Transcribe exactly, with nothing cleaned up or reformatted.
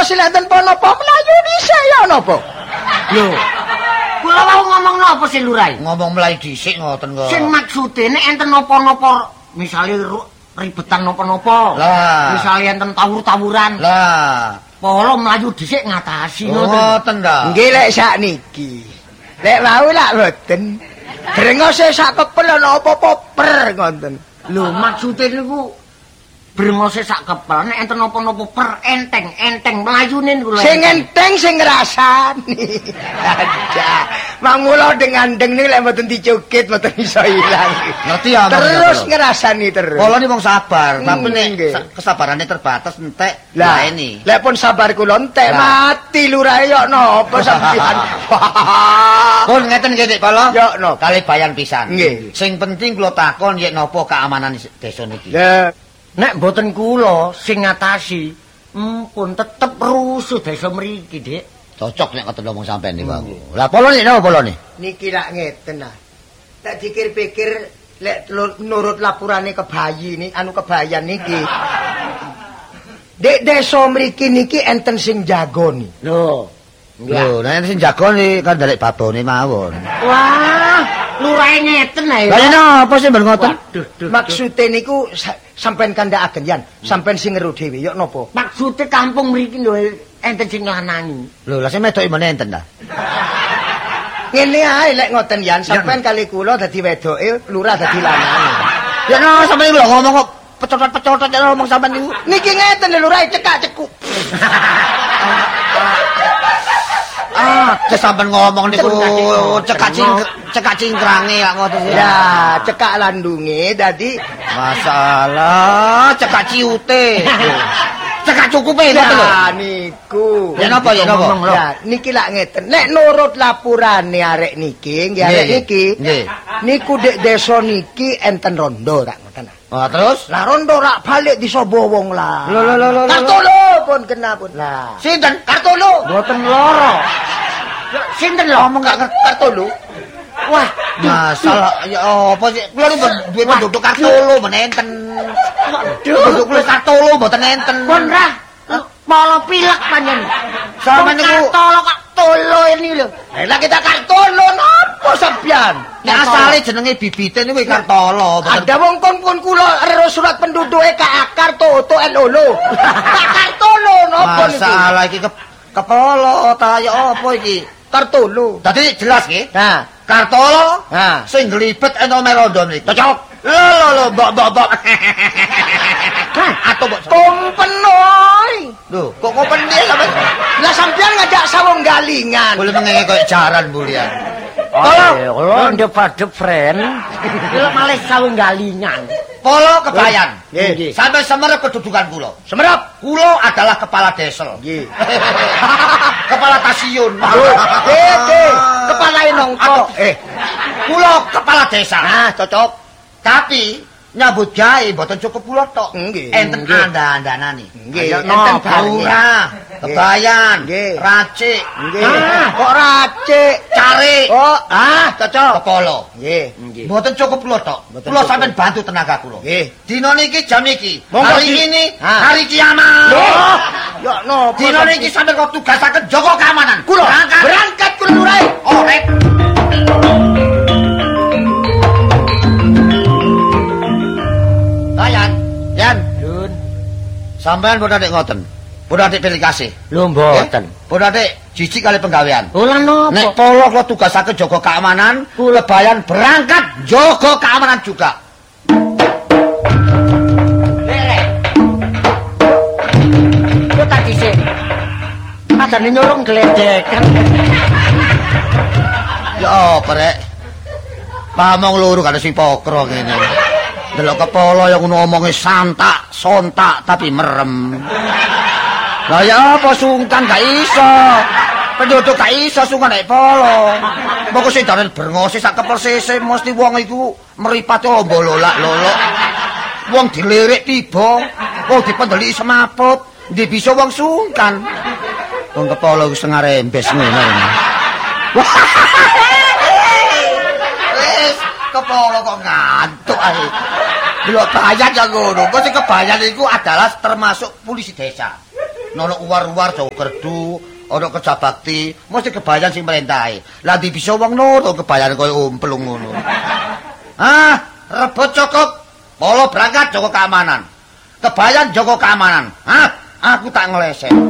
sing enten napa mlayu dhisik ya napa? Lho. Kula wau ngomong napa sih Lurai? Ngomong mlayu dhisik ngoten kok. Sing maksude nek enten napa-napa misale ribetan napa-napa. Lah. Misale enten tawur-tawuran. Lah. Polo mlayu dhisik ngatasi ngoten. Ngoten ta. Nggih lek sakniki. Lek wau lak mboten. Drengose sak kepel ana apa-apa per ngoten. Lho maksude niku brengose sak kepel nek enten napa-napa per enteng, enteng mlayune niku lho. Sing enteng sing ngrasani. Aja. Mangula dengan-deng niku lek mboten dicukit mboten iso ilang. Ngerti ya. Terus ngrasani terus. Kula ni wong sabar, tapi Hmm, nek nggih. kesabarane terbatas entek Lah ini. lek pun sabar kula entek Lah. mati lurae yo napa sampeyan. Pun ngeten nggih Dik Kala. Yo napa? Kali bayan pisan. Nggih. Sing penting kula takon yen napa keamanan desa niki. Lah Nek mboten kula sing ngatasi, empun tetep rusuh desa mriki, Dik. Cocok nek ngoten ngomong sampean niku aku. Lah polo nek napa polo nih? niki lak ngeten nah. Tak dikir-pikir lek lu- nurut lapurane kebayi nih anu kebayan niki. Dek desa mriki niki enten sing jagoni. Lho. Lho, nek sing jago nih kan dalek babone mawon. Wah, lurae ngeten ae. Lah yen apa sih ben ngoten? Waduh, duh, Maksude niku sa- sampean kandhakaken yan, sampean sing ngeru dhewe yo napa? Maksude kampung mriki lho enten sing lanangi. Lho, lah sing medoki meneh enten ta? Ngene ae lek ngoten yan, sampean kali kula dadi wedoke, lurah dadi lanange. Ya no, sampeyan lho ngomong kok pecotot-pecotot ya ngomong sampean niku. Niki ngeten lho lurah cekak-cekuk. Ah, sampean ngomong niku cekak cing cekak cingkrange ya ngoten sih. Ya, cekak landunge dadi Masalah cekak ciute. Cekak cukupe ngoten lho. ya niku. Ya napa ya napa? Ya, niki lak ngeten. Nek nurut lapurane arek niki, nggih arek Nggih, niki. nggih. Niku dek desa niki enten rondo rak ngoten. Ah, terus? Lah rondo rak balik disobo wong lah. Lho lho lho lho. Kartolo pun kena pun. Lah, Sinten? Kartolo. Mboten loro. Sinten lho ngomong gak ngerti Kartolo? Wah, Masalah ya apa sih? Kula ni duwe penduduk Kartolo men enten. Penduduk kula Kartolo mboten enten. pun rah. Polo pilek panjen. Sampeyan niku tolong kok tolo ini lho. Lah kita Kartolo napa sampean? nek asale jenenge bibite niku Kartolo. mboten- Ada wong kon kon kula ero surat penduduke K A Karto to Lolo. Tak Kartolo napa niku? Masalah iki ke kepolo ta ya apa iki? Kartolo. Dadi jelas nggih. Nah, Kartolo nah. sing glibet ento merondo niki. Cocok. Lho lho lho mbok mbok mbok. Atau mbok. Kompenoy. Lho, kok kok pendhe sampean? Lah sampean ngajak sawung galingan. Boleh mengenge koyo jaran bulian. Tolong. Kalau ndep-ndep friend, kula malih sawung galingan. Polo kebayan. Nggih. Sampai semerep kedudukan kula. Semerap. Kula adalah kepala desa. Nggih. Kepala stasiun. Oke, kepala nongko. Eh, kula kepala desa. Nah, cocok. Tapi nyambut gawe mboten cukup kula tok. Nggih. Enten Nggih. anda-andanane. Nggih, Ayo, enten no, bareng. lurah, kebayan, Nggih. racik, Nggih. ah, Kok racik? cari, Oh, ah, cocok. kepolo. Nggih. Mboten cukup kula tok. Mboten Kula cukup. sampean bantu tenaga kula. Nggih. Dina niki jam niki. Monggo Hari di- ini Ah. hari kiamat. Loh, ya napa? Dina niki sampean kok tugasaken jaga keamanan. Kula Berangkat. berangkat kula lurae. Oh, rek. Layan, Yan. Dun. Sampean boten nek ngoten. Boten nek pilih kasih. Lho mboten. Boten nek jijik kali penggawean. Ora Nek napa? polo kula tugasaken jaga keamanan, kebayan berangkat jaga keamanan juga. Lere. Yo tadi sih. Padane nyolong gledekan. Ya apa rek? Pamong loro kan sing pokro ngene. Delok kepala yang ngono omonge santak, sontak tapi merem. Lah ya apa sungkan gak iso. Penduduk gak iso sungkan nek polo. Moko sing dalan brengose sak kepersese mesti wong iku mripate ombololak lolok. Wong dilirik tiba, wong dipendeli semaput, ndi bisa wong sungkan. Wong kepala wis setengah rembes ngono. Wis kepala kok ngantuk ae. Delok bayan ya ngono. Kok sing kebayan iku adalah termasuk polisi desa. Nono uwar-uwar Jawa Gerdu, ana kejabakti, mesti kebayan sing mrentahe. Lah ndi bisa wong nurut kebayan koyo umplung ngono. Ah, rebut cukup. Polo berangkat jaga keamanan. Kebayan jaga keamanan. Hah? Aku tak ngelesek.